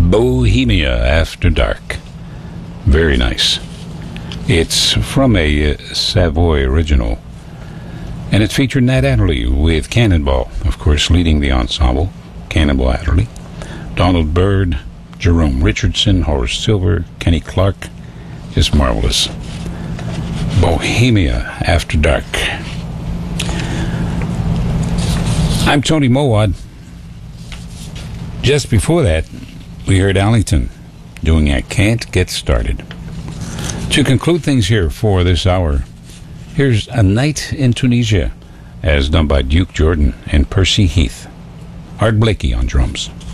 Bohemia After Dark. Very nice. It's from a Savoy original, and it featured Nat Adderley with Cannonball, of course, leading the ensemble. Cannonball Adderley, Donald Byrd, Jerome Richardson, Horace Silver, Kenny Clark. Just marvelous. Bohemia After Dark. I'm Tony Mowat. Just before that, we heard Allington doing I Can't Get Started. To conclude things here for this hour, here's A Night in Tunisia, as done by Duke Jordan and Percy Heath. Art Blakey on drums.